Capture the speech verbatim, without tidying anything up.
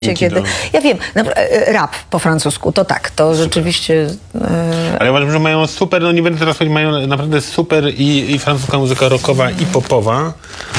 Kiedy, ja wiem, rap po francusku, to tak, to super. Rzeczywiście... E... Ale uważam, że mają super, no nie będę teraz powiedzieć, mają naprawdę super i, i francuska muzyka rockowa i popowa.